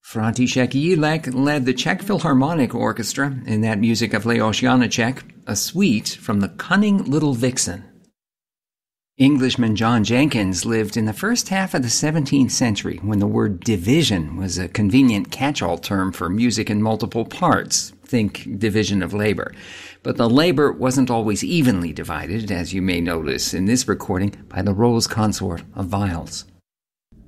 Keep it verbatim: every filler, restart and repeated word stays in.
František Jílek led the Czech Philharmonic Orchestra in that music of Leos Janáček, a suite from The Cunning Little Vixen. Englishman John Jenkins lived in the first half of the seventeenth century when the word division was a convenient catch-all term for music in multiple parts. Think division of labor. But the labor wasn't always evenly divided, as you may notice in this recording, by the rose consort of viols.